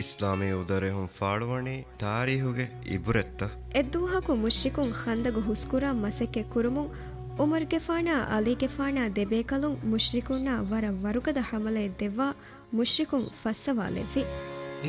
ಇಸ್ಲಾಮಿ ಉದರೆಹುಂ ಫಾಳುವಣಿ ತಾರೀಹುಗೆ ಇಬುರೆತ್ತ ಎದ್ದುಹಾಕು ಮುಶ್ರಿಕುಂ ಖಂದಗು ಹುಸ್ಕುರ ಮಸೆಕ್ಕೆ ಕುರುಮುಂ ಉಮರ್ ಗೆಫಾನಾ ಅಲಿ ಗೆಫಾನಾ ದೆಬೇಕಲುಂ ಮುಶ್ರಿಕುನ್ನ ವರ ವರುಕದ ಹಮಲೆ ದೆವ್ವಾ ಮುಶ್ರಿಕುಂ ಫಸ್ಸವಾಲೆವ್ವಿ